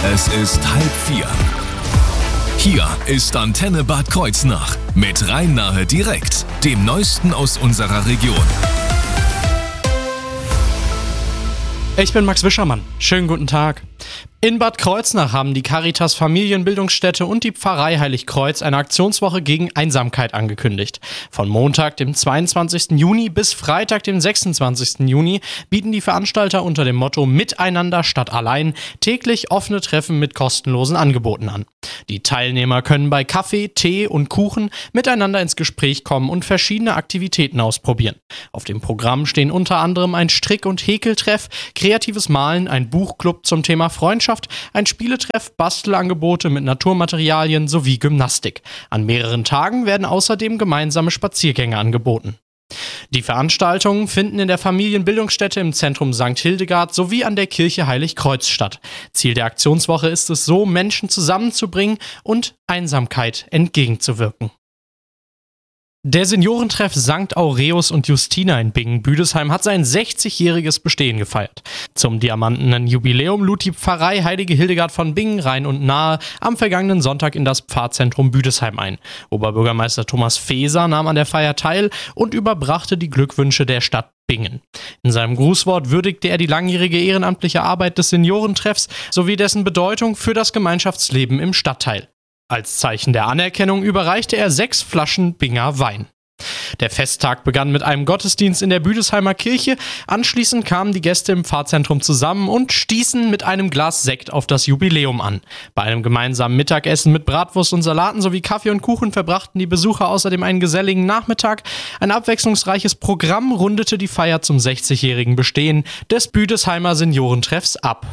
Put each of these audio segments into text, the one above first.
Es ist 3:30. Hier ist Antenne Bad Kreuznach mit Rhein-Nahe direkt, dem Neuesten aus unserer Region. Ich bin Max Wischermann. Schönen guten Tag. In Bad Kreuznach haben die Caritas Familienbildungsstätte und die Pfarrei Heiligkreuz eine Aktionswoche gegen Einsamkeit angekündigt. Von Montag, dem 22. Juni bis Freitag, dem 26. Juni bieten die Veranstalter unter dem Motto Miteinander statt allein täglich offene Treffen mit kostenlosen Angeboten an. Die Teilnehmer können bei Kaffee, Tee und Kuchen miteinander ins Gespräch kommen und verschiedene Aktivitäten ausprobieren. Auf dem Programm stehen unter anderem ein Strick- und Häkeltreff, kreatives Malen, ein Buchclub zum Thema Freundschaft, ein Spieletreff, Bastelangebote mit Naturmaterialien sowie Gymnastik. An mehreren Tagen werden außerdem gemeinsame Spaziergänge angeboten. Die Veranstaltungen finden in der Familienbildungsstätte im Zentrum St. Hildegard sowie an der Kirche Heiligkreuz statt. Ziel der Aktionswoche ist es so, Menschen zusammenzubringen und Einsamkeit entgegenzuwirken. Der Seniorentreff St. Aureus und Justina in Bingen-Büdesheim hat sein 60-jähriges Bestehen gefeiert. Zum diamantenen Jubiläum lud die Pfarrei Heilige Hildegard von Bingen, Rhein und Nahe am vergangenen Sonntag in das Pfarrzentrum Büdesheim ein. Oberbürgermeister Thomas Feser nahm an der Feier teil und überbrachte die Glückwünsche der Stadt Bingen. In seinem Grußwort würdigte er die langjährige ehrenamtliche Arbeit des Seniorentreffs sowie dessen Bedeutung für das Gemeinschaftsleben im Stadtteil. Als Zeichen der Anerkennung überreichte er 6 Flaschen Binger Wein. Der Festtag begann mit einem Gottesdienst in der Büdesheimer Kirche. Anschließend kamen die Gäste im Pfarrzentrum zusammen und stießen mit einem Glas Sekt auf das Jubiläum an. Bei einem gemeinsamen Mittagessen mit Bratwurst und Salaten sowie Kaffee und Kuchen verbrachten die Besucher außerdem einen geselligen Nachmittag. Ein abwechslungsreiches Programm rundete die Feier zum 60-jährigen Bestehen des Büdesheimer Seniorentreffs ab.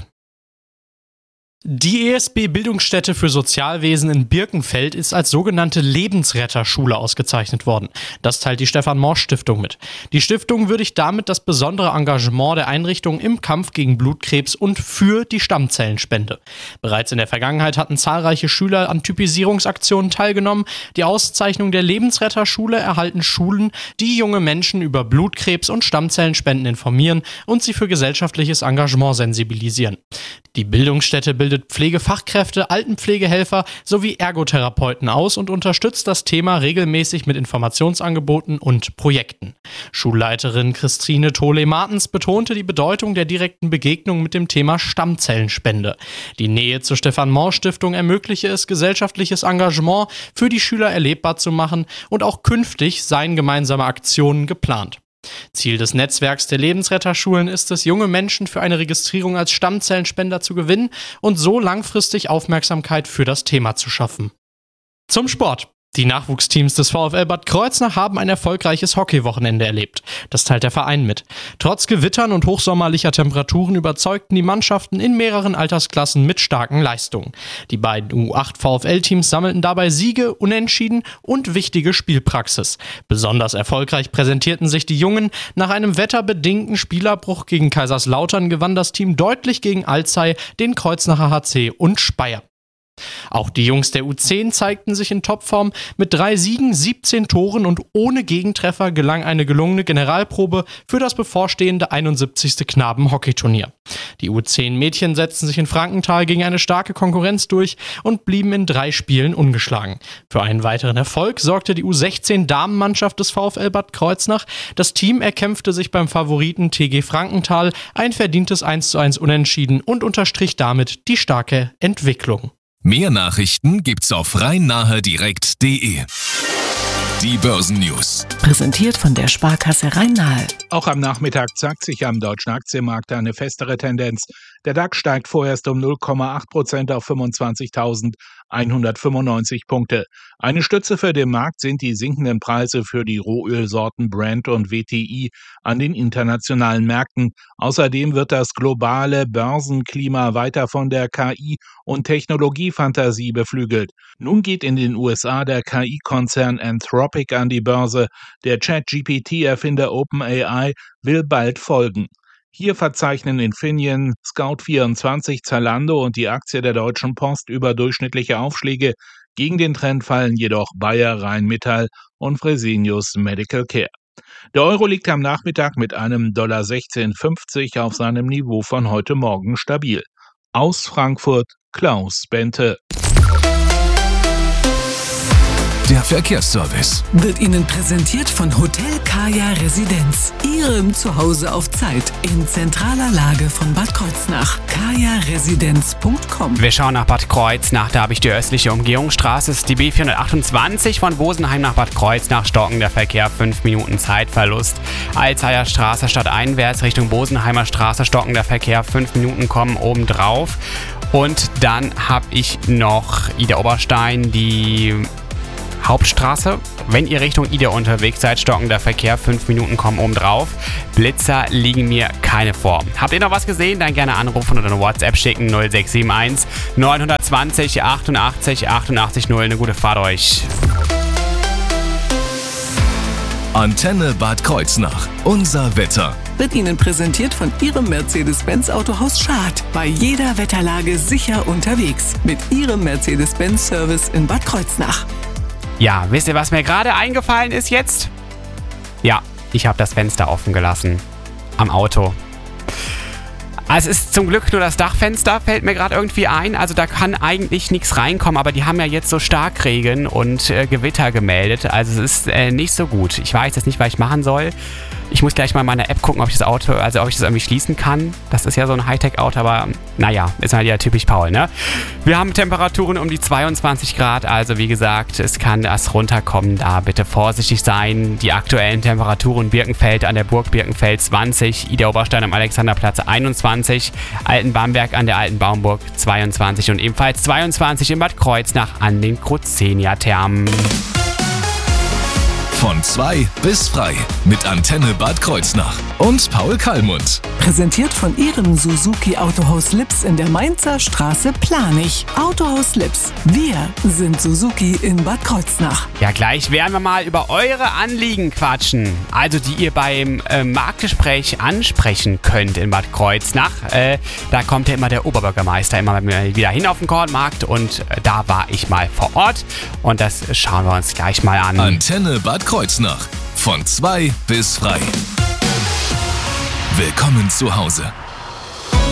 Die ESB-Bildungsstätte für Sozialwesen in Birkenfeld ist als sogenannte Lebensretterschule ausgezeichnet worden. Das teilt die Stefan-Morsch-Stiftung mit. Die Stiftung würdigt damit das besondere Engagement der Einrichtung im Kampf gegen Blutkrebs und für die Stammzellenspende. Bereits in der Vergangenheit hatten zahlreiche Schüler an Typisierungsaktionen teilgenommen. Die Auszeichnung der Lebensretterschule erhalten Schulen, die junge Menschen über Blutkrebs und Stammzellenspenden informieren und sie für gesellschaftliches Engagement sensibilisieren. Die Bildungsstätte bildet Pflegefachkräfte, Altenpflegehelfer sowie Ergotherapeuten aus und unterstützt das Thema regelmäßig mit Informationsangeboten und Projekten. Schulleiterin Christine Tole-Martens betonte die Bedeutung der direkten Begegnung mit dem Thema Stammzellenspende. Die Nähe zur Stefan-Morsch-Stiftung ermögliche es, gesellschaftliches Engagement für die Schüler erlebbar zu machen und auch künftig seien gemeinsame Aktionen geplant. Ziel des Netzwerks der Lebensretterschulen ist es, junge Menschen für eine Registrierung als Stammzellenspender zu gewinnen und so langfristig Aufmerksamkeit für das Thema zu schaffen. Zum Sport. Die Nachwuchsteams des VfL Bad Kreuznach haben ein erfolgreiches Hockeywochenende erlebt. Das teilt der Verein mit. Trotz Gewittern und hochsommerlicher Temperaturen überzeugten die Mannschaften in mehreren Altersklassen mit starken Leistungen. Die beiden U8 VfL-Teams sammelten dabei Siege, Unentschieden und wichtige Spielpraxis. Besonders erfolgreich präsentierten sich die Jungen. Nach einem wetterbedingten Spielabbruch gegen Kaiserslautern gewann das Team deutlich gegen Alzey, den Kreuznacher HC und Speyer. Auch die Jungs der U10 zeigten sich in Topform. Mit 3 Siegen, 17 Toren und ohne Gegentreffer gelang eine gelungene Generalprobe für das bevorstehende 71. Knaben-Hockeyturnier. Die U10-Mädchen setzten sich in Frankenthal gegen eine starke Konkurrenz durch und blieben in 3 Spielen ungeschlagen. Für einen weiteren Erfolg sorgte die U16-Damenmannschaft des VfL Bad Kreuznach. Das Team erkämpfte sich beim Favoriten TG Frankenthal ein verdientes 1:1 Unentschieden und unterstrich damit die starke Entwicklung. Mehr Nachrichten gibt's auf rhein-nahe-direkt.de. Die Börsennews. Präsentiert von der Sparkasse Rhein-Nahe. Auch am Nachmittag zeigt sich am deutschen Aktienmarkt eine festere Tendenz. Der DAX steigt vorerst um 0,8% auf 25.195 Punkte. Eine Stütze für den Markt sind die sinkenden Preise für die Rohölsorten Brent und WTI an den internationalen Märkten. Außerdem wird das globale Börsenklima weiter von der KI- und Technologiefantasie beflügelt. Nun geht in den USA der KI-Konzern Anthropic an die Börse. Der ChatGPT-Erfinder OpenAI will bald folgen. Hier verzeichnen Infineon, Scout24, Zalando und die Aktie der Deutschen Post überdurchschnittliche Aufschläge. Gegen den Trend fallen jedoch Bayer, Rheinmetall und Fresenius Medical Care. Der Euro liegt am Nachmittag mit einem $16,50 auf seinem Niveau von heute Morgen stabil. Aus Frankfurt Klaus Bente. Der Verkehrsservice Wird Ihnen präsentiert von Hotel Kaya Residenz. Ihrem Zuhause auf Zeit in zentraler Lage von Bad Kreuznach. kajaresidenz.com. Wir schauen nach Bad Kreuznach. Da habe ich die östliche Umgehungsstraße. Es ist die B428 von Bosenheim nach Bad Kreuznach. Stockender Verkehr, 5 Minuten Zeitverlust. Alzheimer Straße stadteinwärts Richtung Bosenheimer Straße. Stockender Verkehr, 5 Minuten kommen obendrauf. Und dann habe ich noch Ida Oberstein, die Hauptstraße. Wenn ihr Richtung Ida unterwegs seid, stockender Verkehr, 5 Minuten kommen obendrauf. Blitzer liegen mir keine vor. Habt ihr noch was gesehen? Dann gerne anrufen oder eine WhatsApp schicken. 0671 920 88 88 0. Eine gute Fahrt euch. Antenne Bad Kreuznach. Unser Wetter. Wird Ihnen präsentiert von Ihrem Mercedes-Benz Autohaus Schad. Bei jeder Wetterlage sicher unterwegs. Mit Ihrem Mercedes-Benz-Service in Bad Kreuznach. Ja, wisst ihr, was mir gerade eingefallen ist jetzt? Ja, ich habe das Fenster offen gelassen. Am Auto. Also es ist zum Glück nur das Dachfenster, fällt mir gerade irgendwie ein. Also da kann eigentlich nichts reinkommen, aber die haben ja jetzt so Starkregen und Gewitter gemeldet. Also es ist nicht so gut. Ich weiß jetzt nicht, was ich machen soll. Ich muss gleich mal in meiner App gucken, ob ich das irgendwie schließen kann. Das ist ja so ein Hightech-Auto, aber naja, ist halt ja typisch Paul, ne? Wir haben Temperaturen um die 22 Grad, also wie gesagt, es kann erst runterkommen, da bitte vorsichtig sein. Die aktuellen Temperaturen: Birkenfeld an der Burg Birkenfeld 20, Ida Oberstein am Alexanderplatz 21, Altenbamberg an der Alten Baumburg 22 und ebenfalls 22 in Bad Kreuznach an den Cruzenia-Thermen. Von 2 bis frei mit Antenne Bad Kreuznach und Paul Kallmund. Präsentiert von Ihrem Suzuki Autohaus Lips in der Mainzer Straße Planich. Autohaus Lips. Wir sind Suzuki in Bad Kreuznach. Ja, gleich werden wir mal über eure Anliegen quatschen. Also die ihr beim Marktgespräch ansprechen könnt in Bad Kreuznach. Da kommt ja immer der Oberbürgermeister immer wieder hin auf den Kornmarkt und da war ich mal vor Ort. Und das schauen wir uns gleich mal an. Antenne Bad Kreuznach. Von 2 bis frei. Willkommen zu Hause.